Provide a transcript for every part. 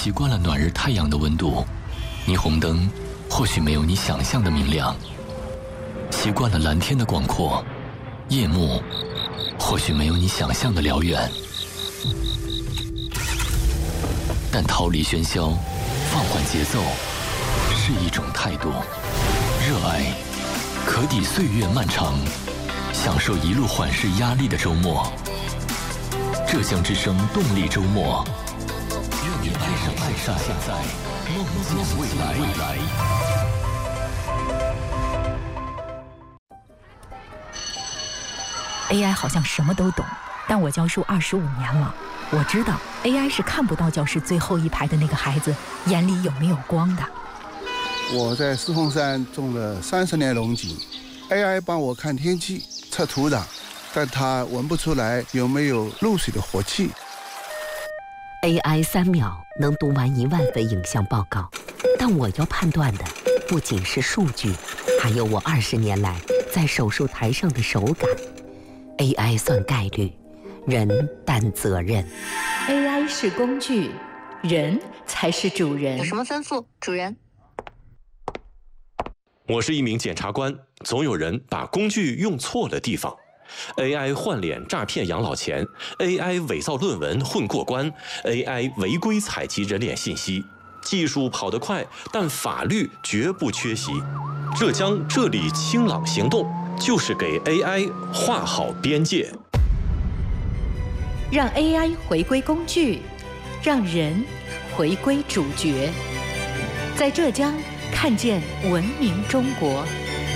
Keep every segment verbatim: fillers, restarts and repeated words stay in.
习惯了暖日太阳的温度，霓虹灯或许没有你想象的明亮；习惯了蓝天的广阔，夜幕或许没有你想象的辽远。但逃离喧嚣，放缓节奏，是一种态度。热爱可抵岁月漫长，享受一路缓释压力的周末。浙江之声动力周末，愿你爱上爱上现在，梦见未来。未来 A I 好像什么都懂，但我教书二十五年了，我知道 A I 是看不到教室最后一排的那个孩子眼里有没有光的。 我在四凤山种了三十年龙井 ，A I 帮我看天气、测土壤，但它闻不出来有没有露水的活气。 A I 三秒能读完一万份影像报告，但我要判断的不仅是数据，还有我二十年来在手术台上的手感。A I 算概率，人担责任。 A I 是工具，人才是主人。 有什么吩咐，主人？ 我是一名检察官，总有人把工具用错了地方。A I 换脸诈骗养老钱 ，A I 伪造论文混过关 ，A I 违规采集人脸信息。技术跑得快，但法律绝不缺席。浙江这里清朗行动就是给 A I 画好边界， 让 A I 回归工具，让人回归主角。在浙江看见文明中国。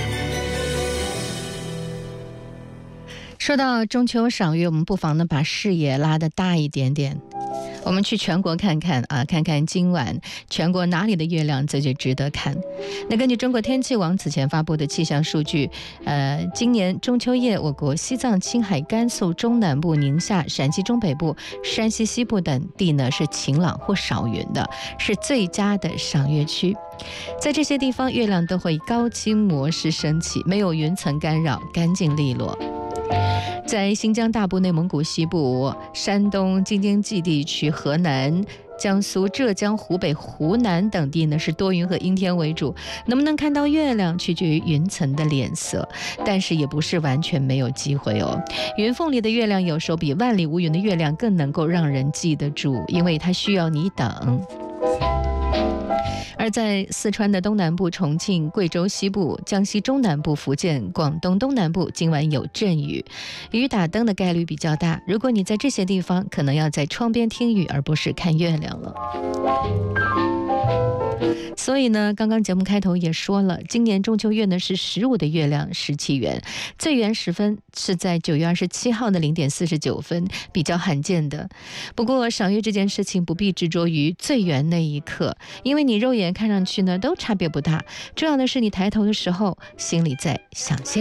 说到中秋赏月，我们不妨呢把视野拉得大一点点。我们去全国看看啊，看看今晚全国哪里的月亮最最值得看。那根据中国天气网此前发布的气象数据，呃，今年中秋夜，我国西藏、青海、甘肃中南部、宁夏、陕西中北部、山西西部等地呢是晴朗或少云的，是最佳的赏月区。在这些地方，月亮都会高清模式升起，没有云层干扰，干净利落。在新疆大部、内蒙古西部、山东京津冀地区、河南、江苏、浙江、湖北、湖南等地呢是多云和阴天为主，能不能看到月亮取决于云层的脸色，但是也不是完全没有机会哦。云缝里的月亮有时候比万里无云的月亮更能够让人记得住，因为它需要你等。而在四川的东南部、重庆、贵州西部、江西中南部、福建、广东东南部今晚有阵雨，雨打灯的概率比较大。如果你在这些地方，可能要在窗边听雨，而不是看月亮了。所以呢，刚刚节目开头也说了，今年中秋月呢是十五的月亮十七圆，最圆时分是在九月二十七号的零点四十九分，比较罕见的。不过赏月这件事情不必执着于最圆那一刻，因为你肉眼看上去呢都差别不大，重要的是你抬头的时候心里在想些